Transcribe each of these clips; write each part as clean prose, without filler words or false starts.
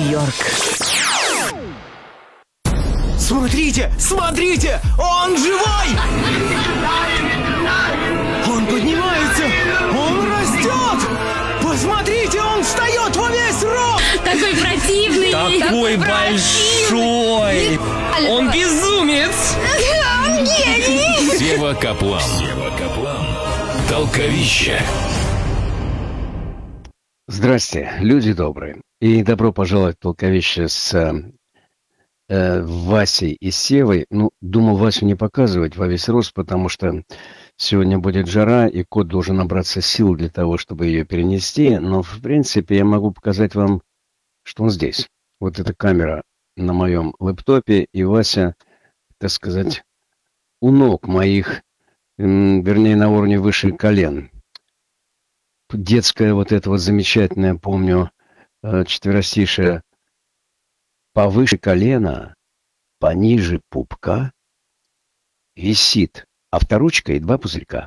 Нью-Йорк. Смотрите, смотрите, он живой! Он поднимается, он растет! Посмотрите, он встает во весь рост! Такой противный! Такой большой! Он безумец! Он гений! Сева Каплан. Толковище. Здрасте, люди добрые. И добро пожаловать в Толковище с Васей и Севой. Ну, думал Васю не показывать во весь рост, потому что сегодня будет жара, и кот должен набраться сил для того, чтобы ее перенести. Но, в принципе, я могу показать вам, что он здесь. Вот эта камера на моем лэптопе, и Вася, так сказать, у ног моих, вернее, на уровне выше колен. Детское вот это вот замечательное, помню, четверостишее: повыше колена, пониже пупка висит авторучка и два пузырька.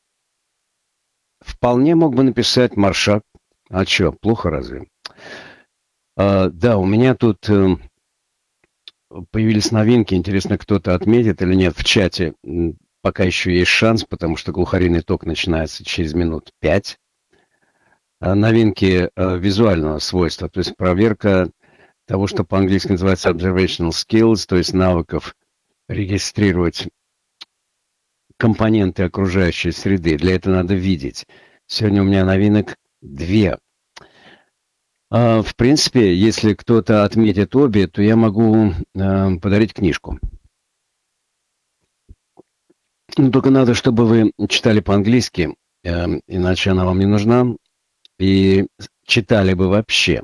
Вполне мог бы написать Маршак. А чё, плохо разве? Да, у меня тут появились новинки. Интересно, кто-то отметит или нет в чате. Пока еще есть шанс, потому что глухариный ток начинается через минут 5. Новинки визуального свойства, то есть проверка того, что по-английски называется observational skills, то есть навыков регистрировать компоненты окружающей среды. Для этого надо видеть. Сегодня у меня новинок 2. В принципе, если кто-то отметит обе, то я могу подарить книжку. Но только надо, чтобы вы читали по-английски, иначе она вам не нужна. И читали бы вообще.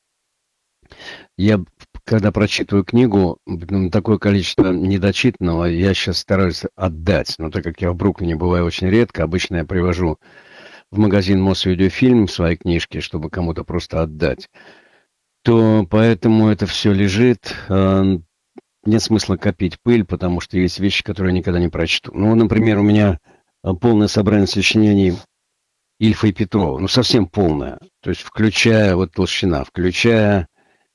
Я, когда прочитываю книгу, такое количество недочитанного я сейчас стараюсь отдать. Но так как я в Бруклине бываю очень редко, обычно я привожу в магазин Мосвидеофильм свои книжки, чтобы кому-то просто отдать, то поэтому это все лежит. Нет смысла копить пыль, потому что есть вещи, которые я никогда не прочту. Ну, например, у меня полное собрание сочинений Ильфа и Петрова, ну совсем полная, то есть включая вот толщина, включая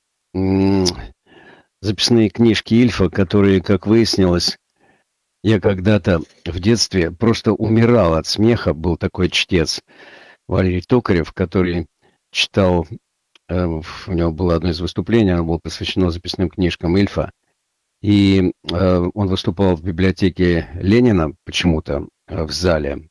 записные книжки Ильфа, которые, как выяснилось, я когда-то в детстве просто умирал от смеха. Был такой чтец Валерий Токарев, который читал, у него было одно из выступлений, оно было посвящено записным книжкам Ильфа, и он выступал в библиотеке Ленина почему-то в зале.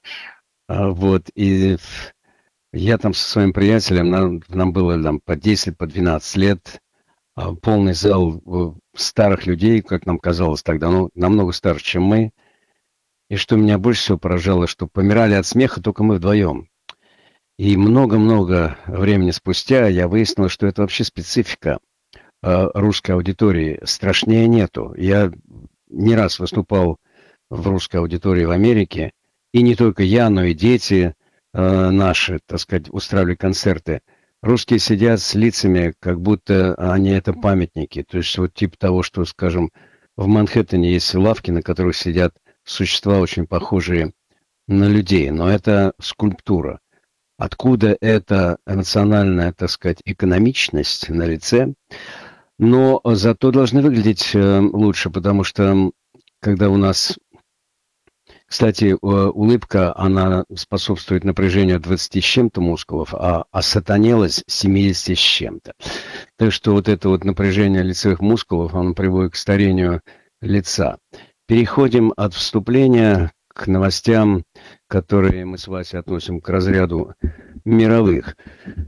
Вот, и я там со своим приятелем, нам было там по 10, по 12 лет, полный зал старых людей, как нам казалось тогда, ну, намного старше, чем мы. И что меня больше всего поражало, что помирали от смеха только мы вдвоем. И много-много времени спустя я выяснил, что это вообще специфика русской аудитории. Страшнее нету. Я не раз выступал в русской аудитории в Америке. И не только я, но и дети наши, так сказать, устраивали концерты. Русские сидят с лицами, как будто они это памятники. То есть вот типа того, что, скажем, в Манхэттене есть лавки, на которых сидят существа, очень похожие на людей. Но это скульптура. Откуда эта эмоциональная, так сказать, экономичность на лице? Но зато должны выглядеть лучше, потому что когда у нас... Кстати, улыбка, она способствует напряжению 20 с чем-то мускулов, а осатанелость 70 с чем-то. Так что вот это вот напряжение лицевых мускулов, оно приводит к старению лица. Переходим от вступления к новостям, которые мы с Васей относим к разряду мировых.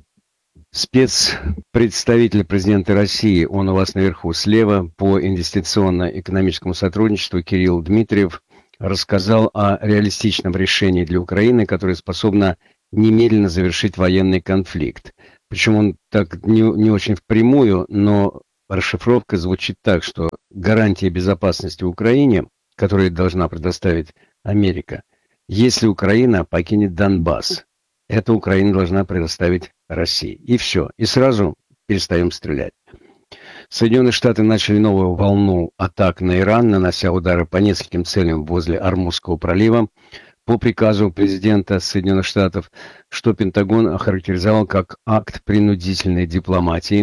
Спецпредставитель президента России, он у вас наверху слева, по инвестиционно-экономическому сотрудничеству Кирилл Дмитриев, рассказал о реалистичном решении для Украины, которое способно немедленно завершить военный конфликт. Причем он так не очень впрямую, но расшифровка звучит так, что гарантия безопасности Украине, которую должна предоставить Америка, если Украина покинет Донбасс, это Украина должна предоставить России. И все. И сразу перестаем стрелять. Соединенные Штаты начали новую волну атак на Иран, нанося удары по нескольким целям возле Ормузского пролива по приказу президента Соединенных Штатов, что Пентагон охарактеризовал как акт принудительной дипломатии.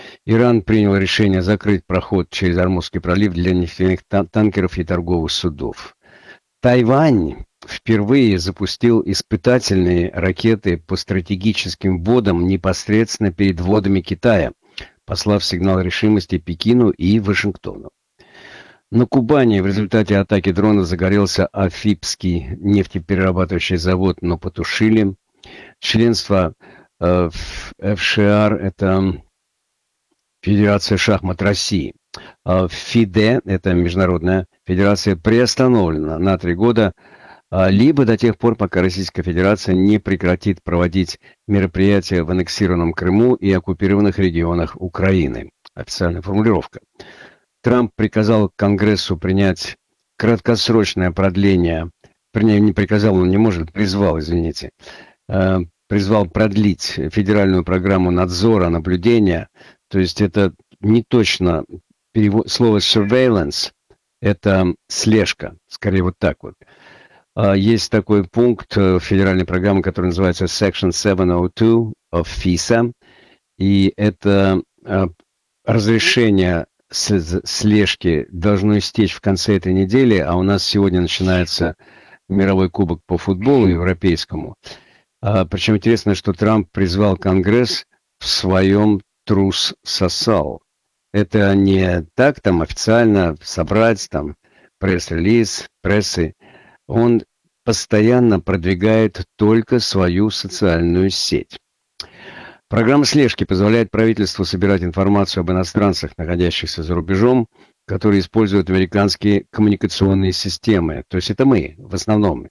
Иран принял решение закрыть проход через Ормузский пролив для нефтяных танкеров и торговых судов. Тайвань впервые запустил испытательные ракеты по стратегическим водам непосредственно перед водами Китая, послав сигнал решимости Пекину и Вашингтону. На Кубани в результате атаки дрона загорелся Афипский нефтеперерабатывающий завод, но потушили. Членство в ФШР – это Федерация шахмат России. ФИДЕ – это Международная федерация, приостановлена на 3 года, либо до тех пор, пока Российская Федерация не прекратит проводить мероприятия в аннексированном Крыму и оккупированных регионах Украины. Официальная формулировка. Трамп приказал Конгрессу принять краткосрочное продление, не приказал, он не может, призвал, извините, призвал продлить федеральную программу надзора, наблюдения, то есть это не точно перевод, слово surveillance, это слежка, скорее вот так вот. Есть такой пункт федеральной программы, который называется Section 702 of FISA, и это разрешение слежки должно истечь в конце этой недели, а у нас сегодня начинается мировой кубок по футболу европейскому. Причем интересно, что Трамп призвал Конгресс в своем трус сосал. Это не так там официально собрать там пресс-релиз, прессы. Он постоянно продвигает только свою социальную сеть. Программа слежки позволяет правительству собирать информацию об иностранцах, находящихся за рубежом, которые используют американские коммуникационные системы. То есть это мы, в основном.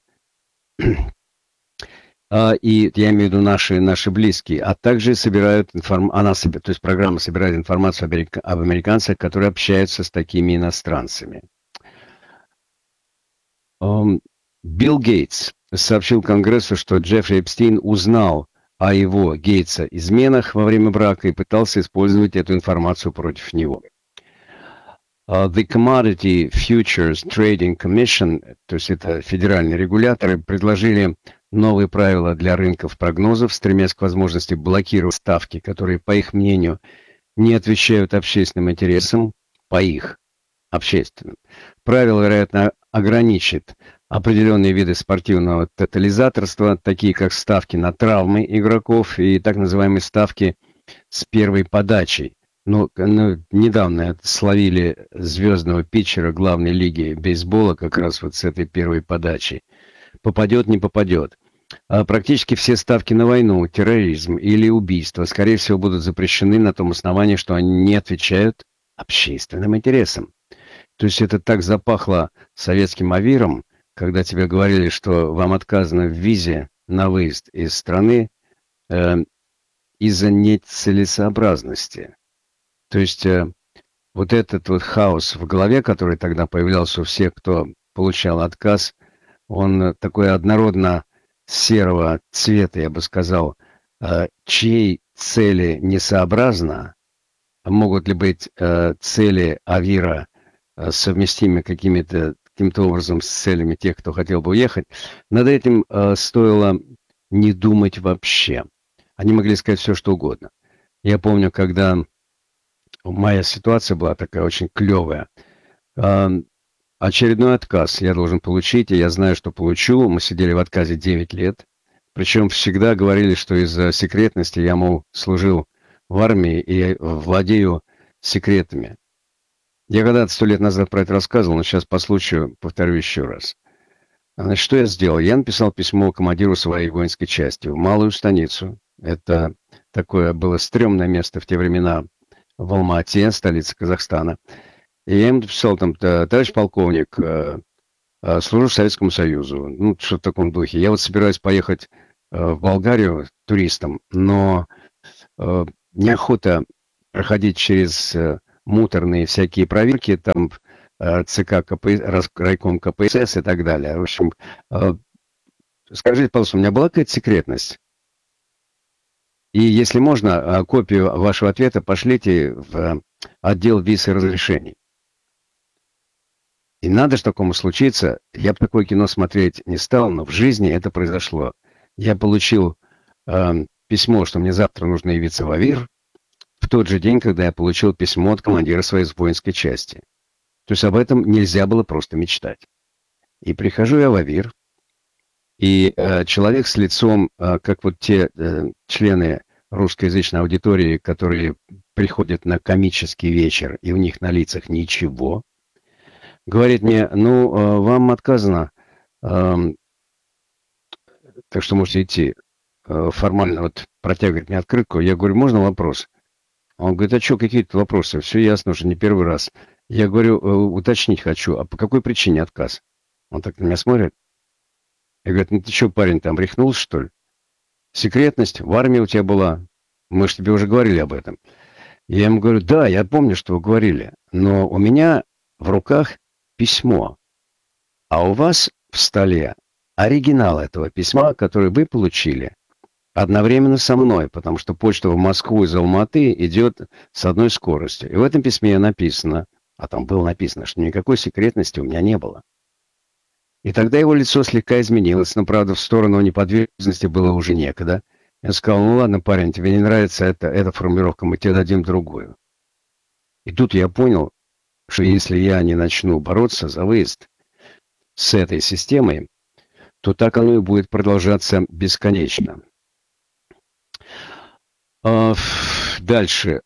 И я имею в виду наши близкие, а также собирают информацию, то есть программа собирает информацию об американцах, которые общаются с такими иностранцами. Билл Гейтс сообщил Конгрессу, что Джеффри Эпстейн узнал о его, Гейтса, изменах во время брака и пытался использовать эту информацию против него. The Commodity Futures Trading Commission, то есть это федеральные регуляторы, предложили новые правила для рынков прогнозов, стремясь к возможности блокировать ставки, которые, по их мнению, не отвечают общественным интересам, по их общественным. Правило, вероятно, ограничит определенные виды спортивного тотализаторства, такие как ставки на травмы игроков и так называемые ставки с первой подачей. Недавно словили звездного питчера главной лиги бейсбола как раз вот с этой первой подачей. Попадет, не попадет. Практически все ставки на войну, терроризм или убийство, скорее всего, будут запрещены на том основании, что они не отвечают общественным интересам. То есть это так запахло советским авиром, когда тебе говорили, что вам отказано в визе на выезд из страны из-за нецелесообразности. То есть вот этот вот хаос в голове, который тогда появлялся у всех, кто получал отказ, он такой однородно серого цвета, я бы сказал, чьей цели несообразно, могут ли быть цели авира совместимы каким-то образом с целями тех, кто хотел бы уехать, над этим стоило не думать вообще. Они могли сказать все, что угодно. Я помню, когда моя ситуация была такая очень клевая. Очередной отказ я должен получить, и я знаю, что получу. Мы сидели в отказе 9 лет. Причем всегда говорили, что из-за секретности я, мол, служил в армии и владею секретами. Я когда-то 100 лет назад про это рассказывал, но сейчас по случаю повторю еще раз. Значит, что я сделал? Я написал письмо командиру своей воинской части в Малую станицу. Это такое было стрёмное место в те времена в Алма-Ате, столице Казахстана. И я ему написал там: товарищ полковник, служу Советскому Союзу. Ну, что в таком духе. Я вот собираюсь поехать в Болгарию туристом, но неохота проходить через муторные всякие проверки, там ЦК, райком КПСС и так далее. В общем, скажите, пожалуйста, у меня была какая-то секретность? И если можно, копию вашего ответа пошлите в отдел виз и разрешений. И надо же такому случиться. Я бы такое кино смотреть не стал, но в жизни это произошло. Я получил письмо, что мне завтра нужно явиться в АВИР. В тот же день, когда я получил письмо от командира своей воинской части. То есть об этом нельзя было просто мечтать. И прихожу я в Авир, и человек с лицом, как вот те члены русскоязычной аудитории, которые приходят на комический вечер, и у них на лицах ничего, говорит мне, ну, вам отказано, так что можете идти. Формально вот протягивает мне открытку. Я говорю, можно вопрос? Он говорит, а что, какие-то вопросы? Все ясно уже, не первый раз. Я говорю, уточнить хочу, а по какой причине отказ? Он так на меня смотрит. Я говорю, ну ты что, парень, там рехнулся, что ли? Секретность в армии у тебя была. Мы же тебе уже говорили об этом. Я ему говорю, да, я помню, что вы говорили, но у меня в руках письмо, а у вас в столе оригинал этого письма, который вы получили одновременно со мной, потому что почта в Москву из Алматы идет с одной скоростью. И в этом письме написано, а там было написано, что никакой секретности у меня не было. И тогда его лицо слегка изменилось, но, правда, в сторону неподвижности было уже некогда. Я сказал, ну ладно, парень, тебе не нравится эта формулировка, мы тебе дадим другую. И тут я понял, что если я не начну бороться за выезд с этой системой, то так оно и будет продолжаться бесконечно. Дальше.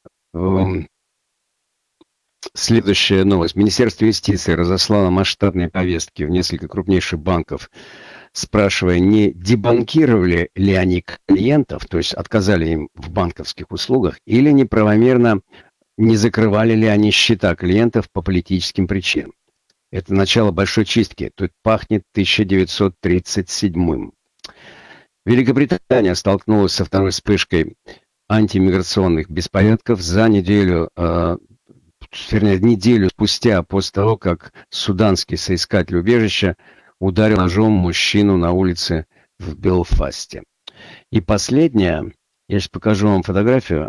Следующая новость. Министерство юстиции разослало масштабные повестки в несколько крупнейших банков, спрашивая, не дебанкировали ли они клиентов, то есть отказали им в банковских услугах, или неправомерно не закрывали ли они счета клиентов по политическим причинам. Это начало большой чистки. Тут пахнет 1937-м. Великобритания столкнулась со второй вспышкой антимиграционных беспорядков за неделю спустя после того, как суданский соискатель убежища ударил ножом мужчину на улице в Белфасте. И последнее, я сейчас покажу вам фотографию.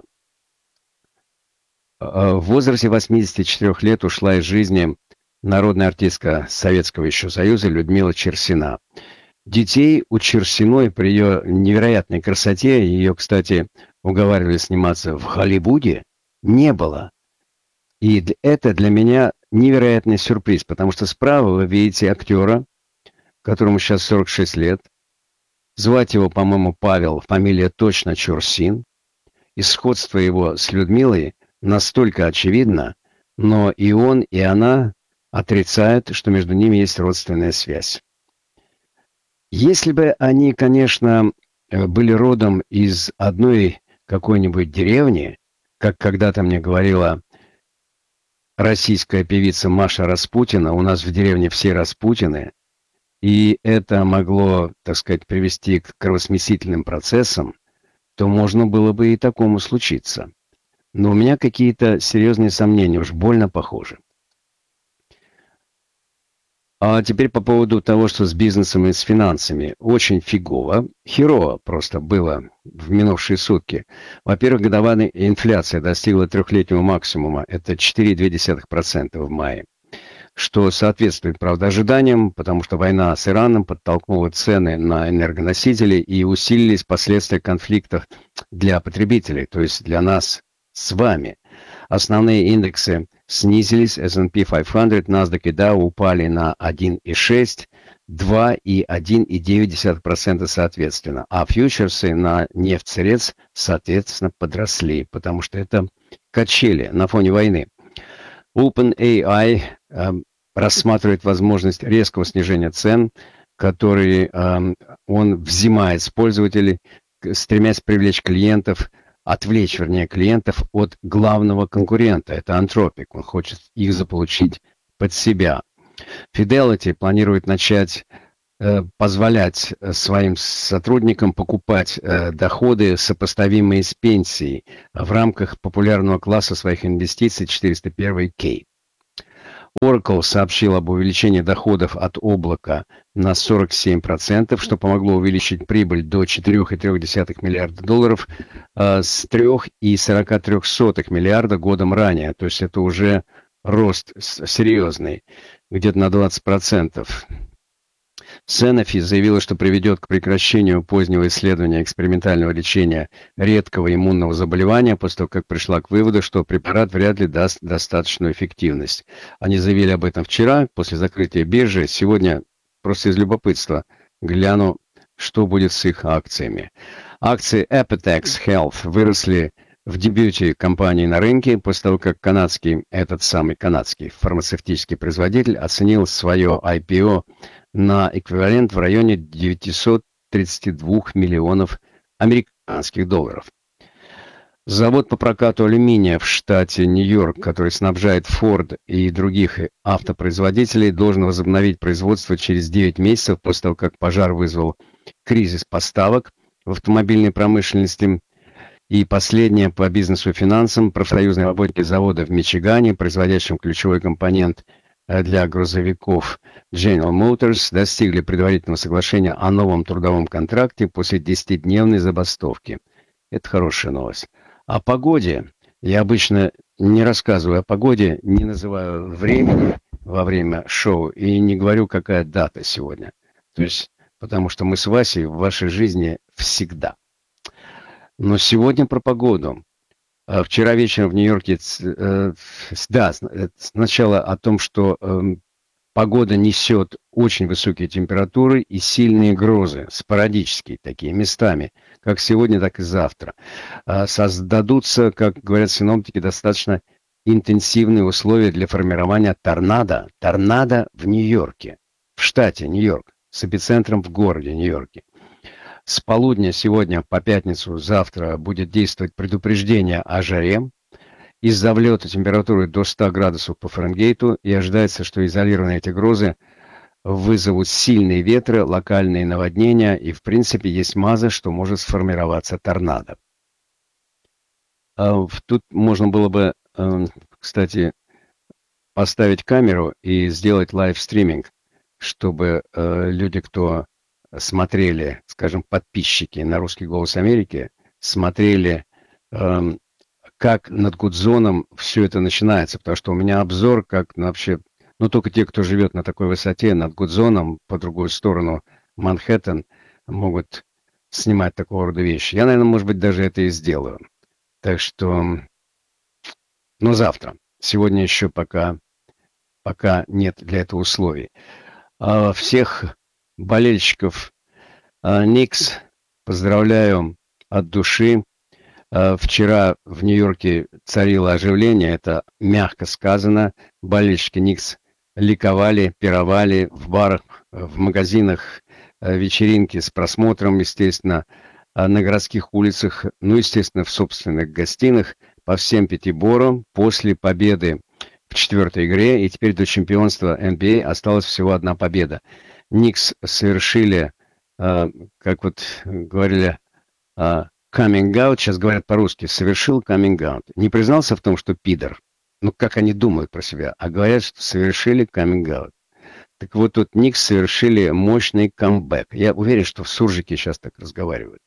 В возрасте 84 лет ушла из жизни народная артистка Советского еще Союза Людмила Черсина. Детей у Черсиной при ее невероятной красоте, ее, кстати, уговаривали сниматься в Голливуде, не было. И это для меня невероятный сюрприз, потому что справа вы видите актера, которому сейчас 46 лет. Звать его, по-моему, Павел, фамилия точно Чурсин. И сходство его с Людмилой настолько очевидно, но и он, и она отрицают, что между ними есть родственная связь. Если бы они, конечно, были родом из одной какой-нибудь деревни, как когда-то мне говорила российская певица Маша Распутина, у нас в деревне все Распутины, и это могло, так сказать, привести к кровосмесительным процессам, то можно было бы и такому случиться. Но у меня какие-то серьезные сомнения, уж больно похожи. А теперь по поводу того, что с бизнесом и с финансами. Очень фигово, херово просто было в минувшие сутки. Во-первых, годовая инфляция достигла трехлетнего максимума. Это 4,2% в мае. Что соответствует, правда, ожиданиям, потому что война с Ираном подтолкнула цены на энергоносители и усилились последствия конфликта для потребителей, то есть для нас с вами. Основные индексы снизились, S&P 500, NASDAQ и Dow упали на 1,6%, 2% и 1,9% соответственно, а фьючерсы на нефть-сырец, соответственно, подросли, потому что это качели на фоне войны. OpenAI рассматривает возможность резкого снижения цен, который он взимает с пользователей, стремясь привлечь клиентов, отвлечь, вернее, клиентов от главного конкурента. Это Anthropic. Он хочет их заполучить под себя. Fidelity планирует начать позволять своим сотрудникам покупать доходы, сопоставимые с пенсией, в рамках популярного класса своих инвестиций 401k. Oracle сообщил об увеличении доходов от облака на 47%, что помогло увеличить прибыль до $4,3 миллиарда с $3,43 миллиарда годом ранее. То есть это уже рост серьезный, где-то на 20%. Sanofi заявила, что приведет к прекращению позднего исследования экспериментального лечения редкого иммунного заболевания после того, как пришла к выводу, что препарат вряд ли даст достаточную эффективность. Они заявили об этом вчера, после закрытия биржи. Сегодня, просто из любопытства, гляну, что будет с их акциями. Акции Apotex Health выросли в дебюте компании на рынке после того, как этот самый канадский фармацевтический производитель оценил свое IPO на эквивалент в районе 932 миллионов американских долларов. Завод по прокату алюминия в штате Нью-Йорк, который снабжает Ford и других автопроизводителей, должен возобновить производство через 9 месяцев после того, как пожар вызвал кризис поставок в автомобильной промышленности. И последнее по бизнесу и финансам. Профсоюзные работники завода в Мичигане, производящим ключевой компонент для грузовиков General Motors, достигли предварительного соглашения о новом трудовом контракте после 10-дневной забастовки. Это хорошая новость. О погоде. Я обычно не рассказываю о погоде, не называю времени во время шоу и не говорю, какая дата сегодня. То есть, потому что мы с Васей в вашей жизни всегда. Но сегодня про погоду. Вчера вечером в Нью-Йорке, сначала о том, что погода несет очень высокие температуры и сильные грозы, спорадические такие, местами, как сегодня, так и завтра. Создадутся, как говорят синоптики, достаточно интенсивные условия для формирования торнадо. Торнадо в Нью-Йорке, в штате Нью-Йорк, с эпицентром в городе Нью-Йорке. С полудня сегодня по пятницу, завтра будет действовать предупреждение о жаре. Из-за влета температуры до 100 градусов по Фаренгейту, и ожидается, что изолированные эти грозы вызовут сильные ветры, локальные наводнения, и в принципе есть маза, что может сформироваться торнадо. Тут можно было бы, кстати, поставить камеру и сделать лайв-стриминг, чтобы люди, кто смотрели, скажем, подписчики на «Русский голос Америки», смотрели, как над Гудзоном все это начинается, потому что у меня обзор, как вообще, только те, кто живет на такой высоте, над Гудзоном, по другую сторону Манхэттен, могут снимать такого рода вещи. Я, наверное, может быть, даже это и сделаю. Так что, завтра. Сегодня еще пока нет для этого условий. Всех болельщиков Никс поздравляю от души. Вчера в Нью-Йорке царило оживление, это мягко сказано. Болельщики Никс ликовали, пировали в барах, в магазинах, вечеринки с просмотром, естественно, на городских улицах, естественно, в собственных гостиных по всем 5 борам после победы в 4-й игре, и теперь до чемпионства NBA осталась всего 1 победа. Никс совершили, как вот говорили, coming out, сейчас говорят по-русски, совершил coming out. Не признался в том, что пидор, как они думают про себя, а говорят, что совершили coming out. Так вот, тут Никс совершили мощный камбэк. Я уверен, что в суржике сейчас так разговаривают.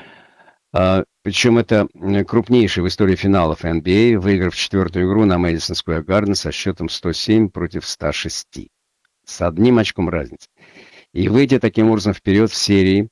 Причем это крупнейший в истории финалов NBA, выиграв 4-ю игру на Мэдисон Сквер Гарден со счетом 107 против 106. С 1 очком разницы. И выйти таким образом вперед в серии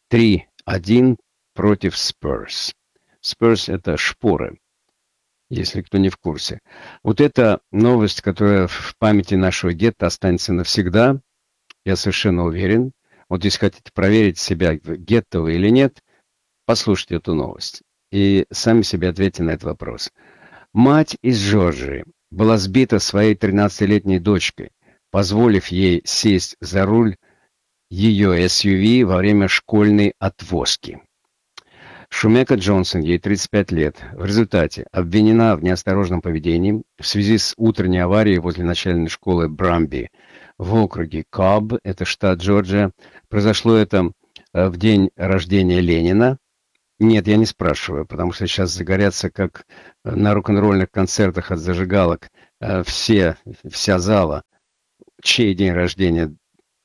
3-1 против Spurs. Spurs — это шпоры, если кто не в курсе. Вот эта новость, которая в памяти нашего гетто останется навсегда, я совершенно уверен. Вот если хотите проверить себя, гетто вы или нет, послушайте эту новость и сами себе ответьте на этот вопрос. Мать из Джорджии была сбита своей 13-летней дочкой, позволив ей сесть за руль ее SUV во время школьной отвозки. Шумека Джонсон, ей 35 лет, в результате обвинена в неосторожном поведении в связи с утренней аварией возле начальной школы Брамби в округе Кобб, это штат Джорджия. Произошло это в день рождения Ленина. Нет, я не спрашиваю, потому что сейчас загорятся, как на рок-н-ролльных концертах от зажигалок, вся зала. Чей день рождения?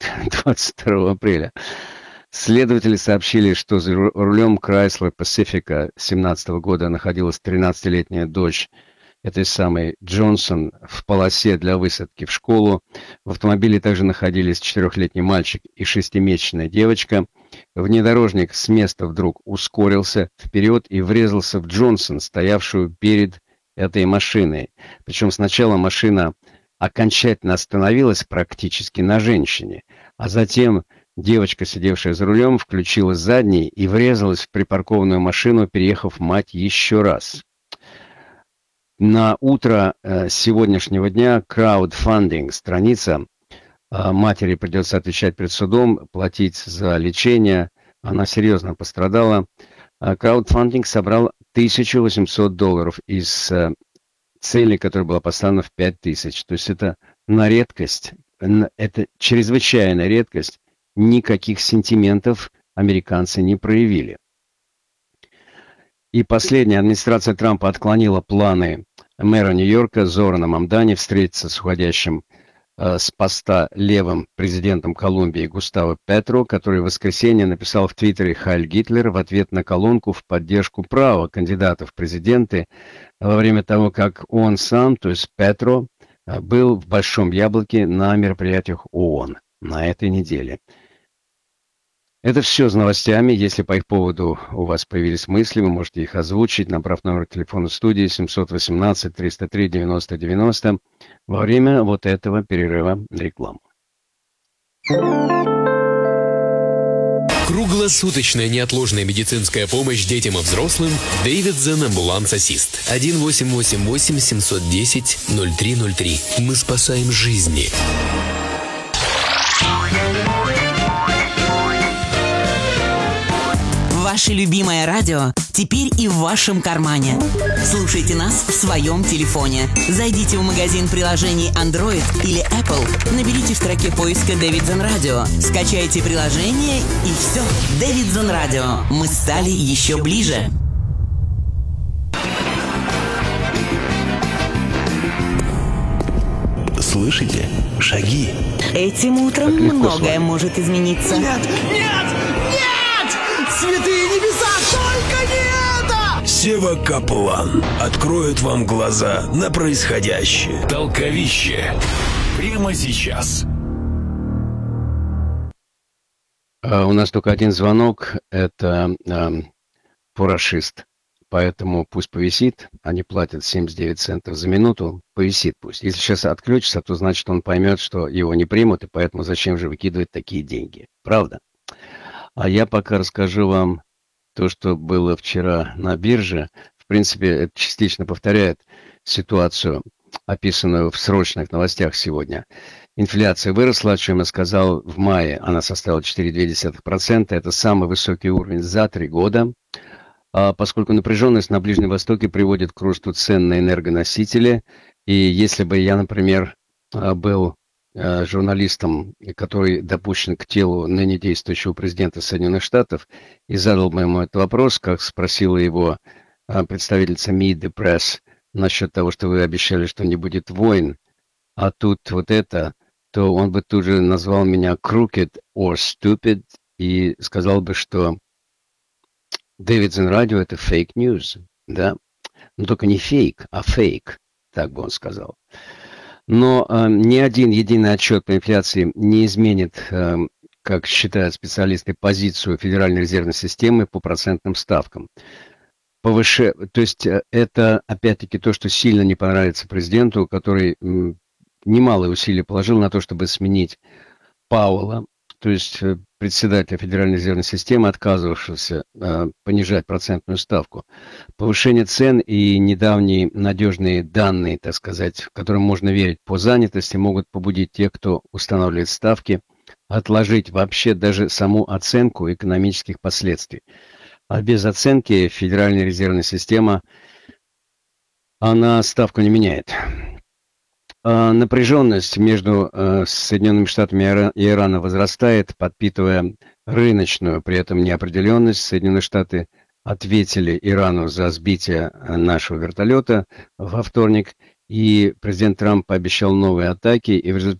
22 апреля. Следователи сообщили, что за рулем Chrysler Pacifica 2017 года находилась 13-летняя дочь этой самой Джонсон в полосе для высадки в школу. В автомобиле также находились 4-летний мальчик и 6-месячная девочка. Внедорожник с места вдруг ускорился вперед и врезался в Джонсон, стоявшую перед этой машиной. Причем сначала машина окончательно остановилась практически на женщине, а затем девочка, сидевшая за рулем, включила задний и врезалась в припаркованную машину, переехав мать еще раз. На утро сегодняшнего дня краудфандинг, страница, матери придется отвечать перед судом, платить за лечение, она серьезно пострадала. Краудфандинг собрал $1800 из цели, которая была поставлена в 5000. То есть это на редкость, это чрезвычайная редкость. Никаких сентиментов американцы не проявили. И последняя, администрация Трампа отклонила планы мэра Нью-Йорка Зорана Мамдани встретиться с уходящим с поста левым президентом Колумбии Густаво Петро, который в воскресенье написал в Твиттере «Хайль Гитлер» в ответ на колонку в поддержку права кандидата в президенты во время того, как он сам, то есть Петро, был в Большом Яблоке на мероприятиях ООН на этой неделе. Это все с новостями. Если по их поводу у вас появились мысли, вы можете их озвучить, набрав номер телефона студии 718-303-90-90 во время вот этого перерыва на рекламу. Круглосуточная неотложная медицинская помощь детям и взрослым Davidson Ambulance Assist. 1-888-710-0303. Мы спасаем жизни. Ваше любимое радио теперь и в вашем кармане. Слушайте нас в своем телефоне. Зайдите в магазин приложений Android или Apple, наберите в строке поиска Davidson Radio, скачайте приложение и все. Davidson Radio. Мы стали еще ближе. Слышите? Шаги. Этим утром многое может измениться. Нет! Нет! Нет! Святые небеса, только не это! Сева Каплан откроет вам глаза на происходящее. Толковище. Прямо сейчас. У нас только один звонок. Это фурашист. Поэтому пусть повисит. Они платят 79 центов за минуту. Повисит пусть. Если сейчас отключится, то значит он поймет, что его не примут, и поэтому зачем же выкидывать такие деньги. Правда? А я пока расскажу вам то, что было вчера на бирже. В принципе, это частично повторяет ситуацию, описанную в срочных новостях сегодня. Инфляция выросла, о чем я сказал, в мае она составила 4,2%. Это самый высокий уровень за 3 года. Поскольку напряженность на Ближнем Востоке приводит к росту цен на энергоносители, и если бы я, например, был журналистом, который допущен к телу ныне действующего президента Соединенных Штатов, и задал бы ему этот вопрос, как спросила его представительница Meet the Press насчет того, что вы обещали, что не будет войн, а тут вот это, то он бы тут же назвал меня crooked or stupid и сказал бы, что Davidson Radio — это fake news, да? Но только не фейк, а фейк, так бы он сказал. Но ни один единый отчет по инфляции не изменит, как считают специалисты, позицию Федеральной резервной системы по процентным ставкам. То есть это, опять-таки, то, что сильно не понравится президенту, который немалые усилия положил на то, чтобы сменить Пауэлла, то есть председателя Федеральной резервной системы, отказывавшегося понижать процентную ставку. Повышение цен и недавние надежные данные, так сказать, которым можно верить по занятости, могут побудить тех, кто устанавливает ставки, отложить вообще даже саму оценку экономических последствий. А без оценки Федеральная резервная система, она ставку не меняет. Напряженность между Соединенными Штатами и Ираном возрастает, подпитывая рыночную, при этом неопределенность. Соединенные Штаты ответили Ирану за сбитие нашего вертолета во вторник, и президент Трамп пообещал новые атаки, и в